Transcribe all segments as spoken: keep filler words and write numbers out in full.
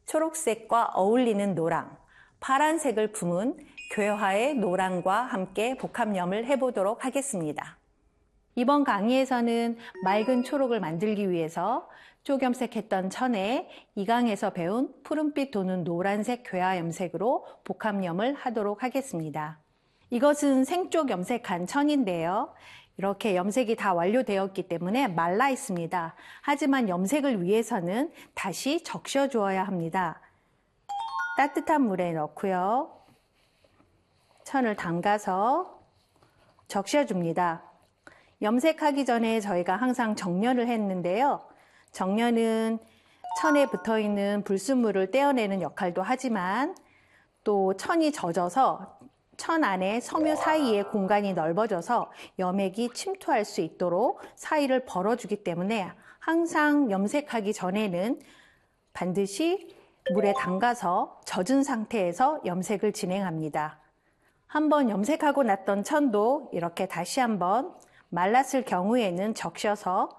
초록색과 어울리는 노랑, 파란색을 품은 괴화의 노랑과 함께 복합염을 해보도록 하겠습니다. 이번 강의에서는 맑은 초록을 만들기 위해서 쪽염색했던 천에 이 강에서 배운 푸른빛 도는 노란색 괴화 염색으로 복합염을 하도록 하겠습니다. 이것은 생쪽 염색한 천인데요. 이렇게 염색이 다 완료되었기 때문에 말라 있습니다. 하지만 염색을 위해서는 다시 적셔 주어야 합니다. 따뜻한 물에 넣고요. 천을 담가서 적셔 줍니다. 염색하기 전에 저희가 항상 정련을 했는데요. 정련은 천에 붙어있는 불순물을 떼어내는 역할도 하지만 또 천이 젖어서 천 안에 섬유 사이에 공간이 넓어져서 염액이 침투할 수 있도록 사이를 벌어주기 때문에 항상 염색하기 전에는 반드시 물에 담가서 젖은 상태에서 염색을 진행합니다. 한번 염색하고 났던 천도 이렇게 다시 한번 말랐을 경우에는 적셔서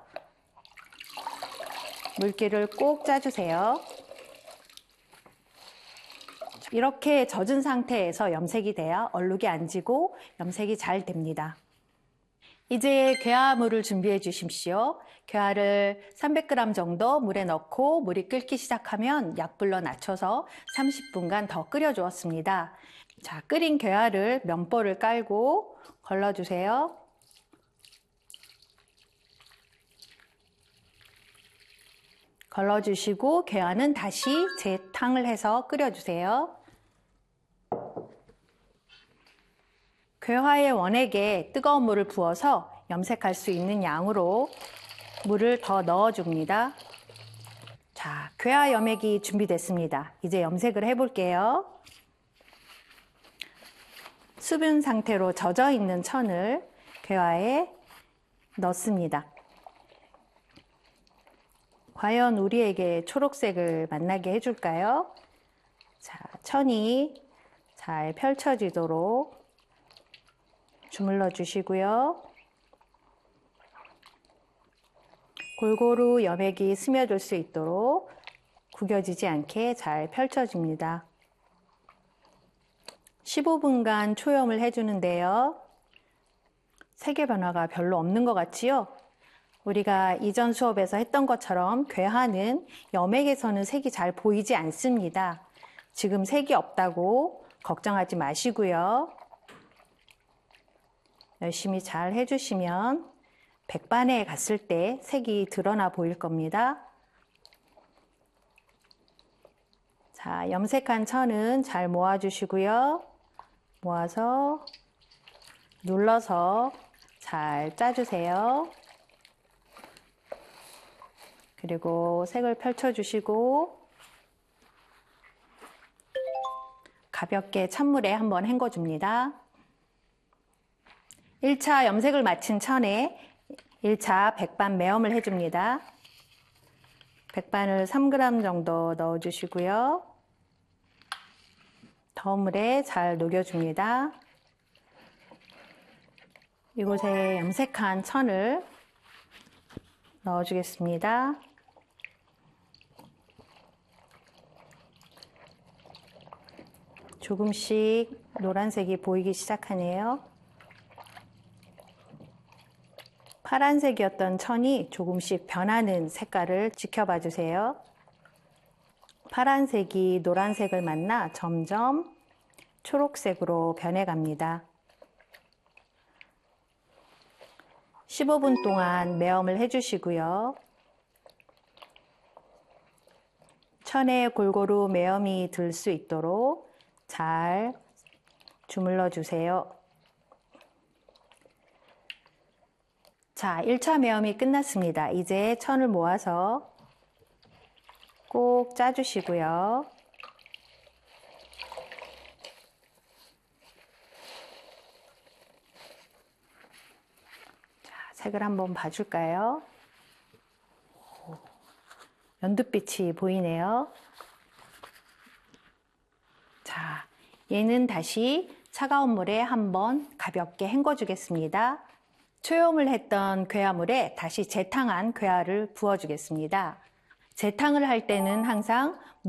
물기를 꼭 짜주세요. 이렇게 젖은 상태에서 염색이 돼야 얼룩이 안 지고 염색이 잘 됩니다. 이제 괴화물을 준비해 주십시오. 괴화를 삼백 그램 정도 물에 넣고 물이 끓기 시작하면 약불로 낮춰서 삼십 분간 더 끓여 주었습니다. 자, 끓인 괴화를 면보를 깔고 걸러주세요. 걸러주시고 괴화는 다시 재탕을 해서 끓여주세요. 괴화의 원액에 뜨거운 물을 부어서 염색할 수 있는 양으로 물을 더 넣어줍니다. 자, 괴화 염액이 준비됐습니다. 이제 염색을 해볼게요. 수분 상태로 젖어 있는 천을 괴화에 넣습니다. 과연 우리에게 초록색을 만나게 해줄까요? 자, 천이 잘 펼쳐지도록 주물러 주시고요. 골고루 염액이 스며들 수 있도록 구겨지지 않게 잘 펼쳐줍니다. 십오 분간 초염을 해주는데요. 색의 변화가 별로 없는 것 같지요? 우리가 이전 수업에서 했던 것처럼 괴화는 염액에서는 색이 잘 보이지 않습니다. 지금 색이 없다고 걱정하지 마시고요. 열심히 잘 해주시면 백반에 갔을 때 색이 드러나 보일 겁니다. 자, 염색한 천은 잘 모아주시고요. 모아서 눌러서 잘 짜주세요. 그리고 색을 펼쳐주시고 가볍게 찬물에 한번 헹궈줍니다. 일 차 염색을 마친 천에 일 차 백반 매염을 해줍니다. 백반을 삼 그램 정도 넣어주시고요. 더운 물에 잘 녹여줍니다. 이곳에 염색한 천을 넣어주겠습니다. 조금씩 노란색이 보이기 시작하네요. 파란색이었던 천이 조금씩 변하는 색깔을 지켜봐 주세요. 파란색이 노란색을 만나 점점 초록색으로 변해갑니다. 십오 분 동안 매염을 해주시고요. 천에 골고루 매염이 들 수 있도록 잘 주물러 주세요. 자, 일 차 매염이 끝났습니다. 이제 천을 모아서 꼭 짜주시고요. 자, 색을 한번 봐줄까요? 연두빛이 보이네요. 자, 얘는 다시 차가운 물에 한번 가볍게 헹궈 주겠습니다. 초염을 했던 괴화물에 다시 재탕한 괴화를 부어 주겠습니다. 재탕을 할 때는 항상